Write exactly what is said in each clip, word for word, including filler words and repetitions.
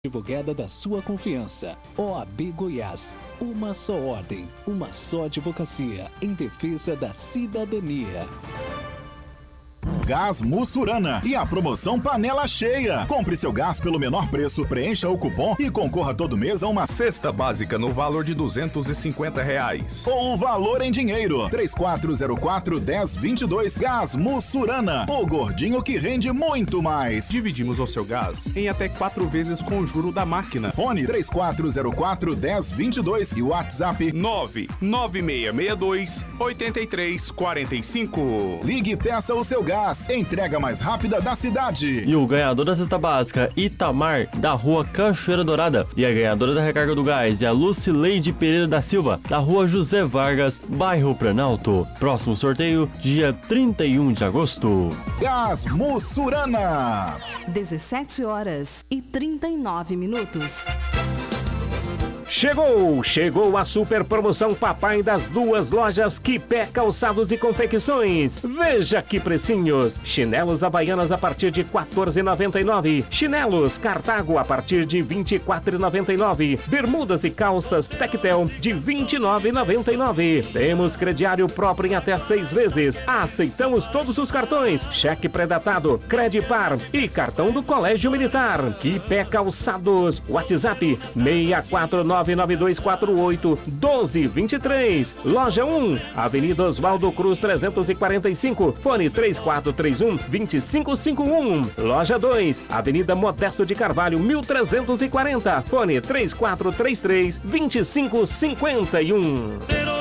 Advogada da sua confiança, O A B Goiás, uma só ordem, uma só advocacia em defesa da cidadania. Gás Mussurana e a promoção Panela Cheia. Compre seu gás pelo menor preço, preencha o cupom e concorra todo mês a uma cesta básica no valor de duzentos e cinquenta reais. Ou o valor em dinheiro. três quatro zero quatro, um zero dois dois. Gás Mussurana, o gordinho que rende muito mais. Dividimos o seu gás em até quatro vezes com o juro da máquina. Fone três quatro zero quatro, um zero dois dois e WhatsApp nove nove seis seis dois, oito três quatro cinco. Ligue e peça o seu gás. Entrega mais rápida da cidade. E o ganhador da cesta básica, Itamar, da rua Cachoeira Dourada. E a ganhadora da recarga do gás é a Lucileide Pereira da Silva, da rua José Vargas, bairro Planalto. Próximo sorteio, dia trinta e um de agosto. Gás Mussurana. dezessete horas e trinta e nove minutos. Chegou, chegou a super promoção Papai das duas lojas Quipé Calçados e Confecções. Veja que precinhos. Chinelos Havaianas a partir de quatorze reais e noventa e nove centavos. Chinelos Cartago a partir de vinte e quatro reais e noventa e nove centavos. Bermudas e calças Tectel de vinte e nove reais e noventa e nove centavos. Temos crediário próprio em até seis vezes. Aceitamos todos os cartões. Cheque pré-datado, Credipar e cartão do Colégio Militar. Quipé Calçados. WhatsApp seis quatro nove nove dois quatro oito um dois dois três. Loja um, Avenida Oswaldo Cruz trezentos e quarenta e cinco, fone três quatro três um, dois cinco cinco um. Loja dois, Avenida Modesto de Carvalho mil trezentos e quarenta, fone três quatro três três, dois cinco cinco um.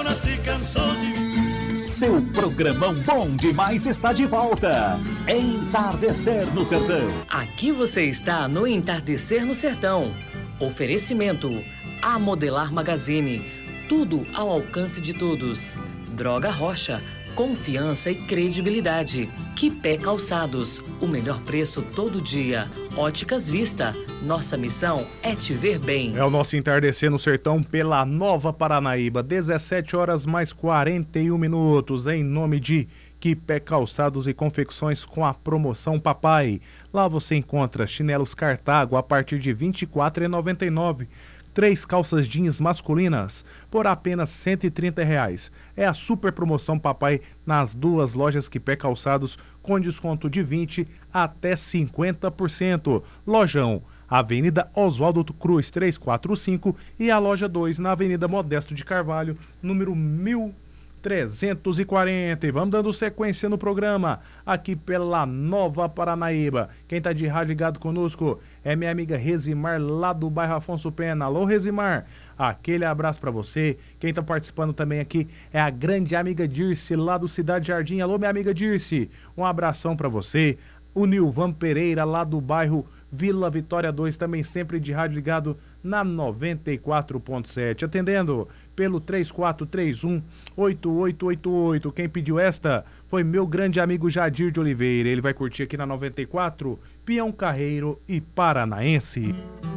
Seu programão bom demais está de volta. Entardecer no Sertão. Aqui você está no Entardecer no Sertão. Oferecimento A Modelar Magazine, tudo ao alcance de todos. Droga Rocha, confiança e credibilidade. Quipé Calçados, o melhor preço todo dia. Óticas Vista, nossa missão é te ver bem. É o nosso Entardecer no Sertão pela Nova Paranaíba, dezessete horas mais quarenta e um minutos, em nome de Quipé Calçados e Confecções com a promoção Papai. Lá você encontra chinelos Cartago a partir de vinte e quatro reais e noventa e nove centavos. Três calças jeans masculinas por apenas cento e trinta reais. É a super promoção Papai nas duas lojas Quipé Calçados com desconto de vinte por cento até cinquenta por cento. Lojão, Avenida Oswaldo Cruz trezentos e quarenta e cinco e a loja dois na Avenida Modesto de Carvalho, número mil trezentos e quarenta. E vamos dando sequência no programa aqui pela Nova Paranaíba. Quem tá de rádio ligado conosco é minha amiga Resimar, lá do bairro Afonso Pena. Alô, Resimar, aquele abraço para você. Quem tá participando também aqui é a grande amiga Dirce, lá do Cidade Jardim. Alô, minha amiga Dirce, um abração para você. O Nilvan Pereira, lá do bairro Vila Vitória dois, também sempre de rádio ligado na noventa e quatro ponto sete, atendendo pelo três quatro três um, oito oito oito oito. Quem pediu esta foi meu grande amigo Jadir de Oliveira. Ele vai curtir aqui na noventa e quatro, Peão Carreiro e Paranaense.